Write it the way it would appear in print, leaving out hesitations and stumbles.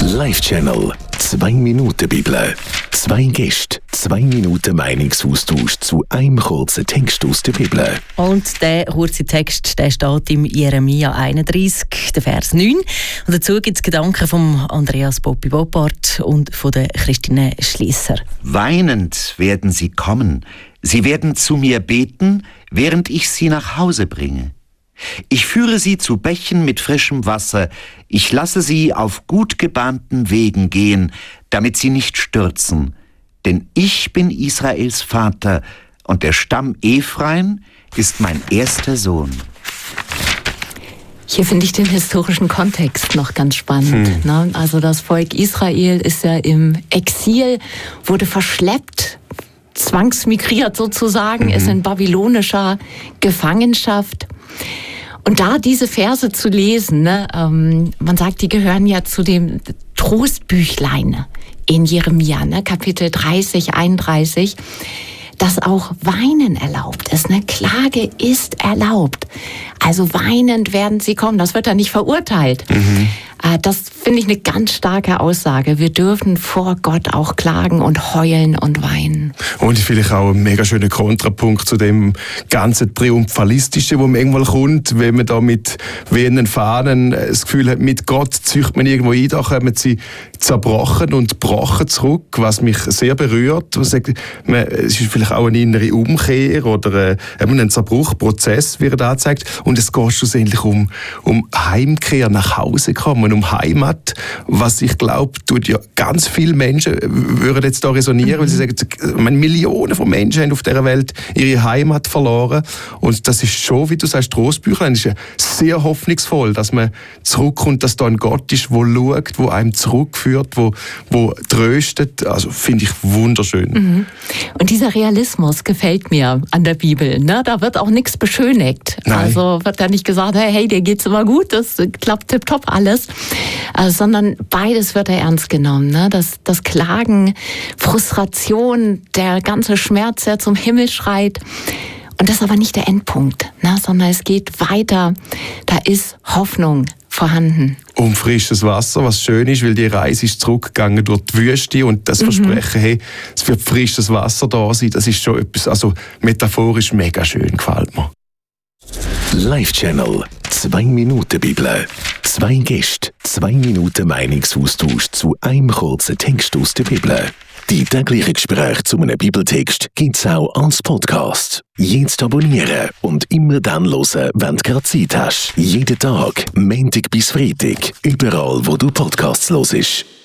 Live-Channel 2 Minuten Bibel. 2 Gäste, 2 Minuten Meinungsaustausch zu einem kurzen Text aus der Bibel. Und der kurze Text, der steht im Jeremia 31, der Vers 9. Und dazu gibt es Gedanken von Andreas Boppi-Boppard und von der Christine Schliesser. Weinend werden sie kommen. Sie werden zu mir beten, während ich sie nach Hause bringe. Ich führe sie zu Bächen mit frischem Wasser. Ich lasse sie auf gut gebahnten Wegen gehen, damit sie nicht stürzen. Denn ich bin Israels Vater, und der Stamm Ephraim ist mein erster Sohn. Hier finde ich den historischen Kontext noch ganz spannend. Ne? Also das Volk Israel ist ja im Exil, wurde verschleppt, zwangsmigriert sozusagen, ist in babylonischer Gefangenschaft. Und da diese Verse zu lesen, ne, man sagt, die gehören ja zu dem Trostbüchlein in Jeremia, ne, Kapitel 30, 31, dass auch Weinen erlaubt ist. Ne? Klage ist erlaubt. Also weinend werden sie kommen. Das wird da nicht verurteilt. Das finde ich eine ganz starke Aussage. Wir dürfen vor Gott auch klagen und heulen und weinen. Und vielleicht auch ein mega schöner Kontrapunkt zu dem ganzen Triumphalistischen, wo man irgendwann kommt, wenn man da mit wehenden Fahnen das Gefühl hat, mit Gott zieht man irgendwo ein, da kommen sie zerbrochen und gebrochen zurück, was mich sehr berührt. Es ist vielleicht auch eine innere Umkehr oder ein Zerbruchprozess, wie er da zeigt. Und es geht schlussendlich um Heimkehr, nach Hause kommen, um Heimat, was ich glaube, tut ja ganz viele Menschen, würden jetzt da resonieren, weil sie sagen, Millionen von Menschen haben auf dieser Welt ihre Heimat verloren. Und das ist schon, wie du sagst, Trostbüchlein, ist ja sehr hoffnungsvoll, dass man zurückkommt, dass da ein Gott ist, der schaut, der einem zurückführt, der tröstet. Also finde ich wunderschön. Und dieser Realismus gefällt mir an der Bibel. Ne? Da wird auch nichts beschönigt. Nein. Also wird da nicht gesagt, hey, dir geht's immer gut, das klappt tipptopp alles. Sondern beides wird ernst genommen. Ne? Das Klagen, Frustration, der ganze Schmerz, der zum Himmel schreit. Und das ist aber nicht der Endpunkt, ne? Sondern es geht weiter. Da ist Hoffnung vorhanden. Um frisches Wasser, was schön ist, weil die Reise ist zurückgegangen durch die Wüste und das Versprechen, hey, es wird frisches Wasser da sein, das ist schon etwas, also metaphorisch mega schön, gefällt mir. Live-Channel 2 Minuten Bibel. 2 Gäste, 2 Minuten Meinungsaustausch zu einem kurzen Text aus der Bibel. Die täglichen Gespräche zu einem Bibeltext gibt es auch als Podcast. Jetzt abonnieren und immer dann hören, wenn du gerade Zeit hast. Jeden Tag, Montag bis Freitag, überall wo du Podcasts hörst.